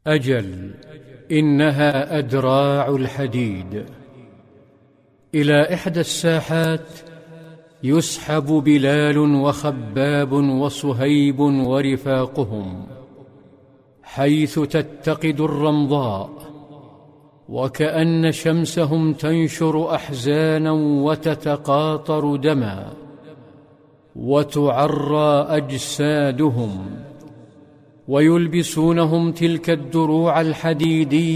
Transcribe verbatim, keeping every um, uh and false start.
أجل، إنها أدراع الحديد. إلى إحدى الساحات يسحب بلال وخباب وصهيب ورفاقهم، حيث تتقد الرمضاء، وكأن شمسهم تنشر أحزانا وتتقاطر دما، وتعرى أجسادهم، ويلبسونهم تلك الدروع الحديدية